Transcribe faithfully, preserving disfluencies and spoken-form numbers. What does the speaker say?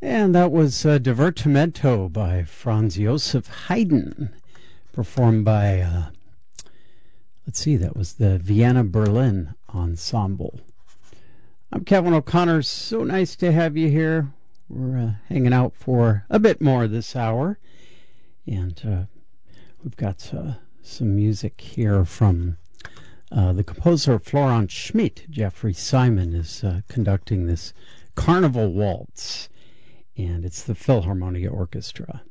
And that was uh, Divertimento by Franz Joseph Haydn, performed by, uh, let's see, that was the Vienna Berlin Ensemble. I'm Kevin O'Connor. So nice to have you here. We're uh, hanging out for a bit more this hour. And uh, we've got uh, some music here from uh, the composer Florent Schmidt. Jeffrey Simon is uh, conducting this Carnival Waltz. And it's the Philharmonia Orchestra.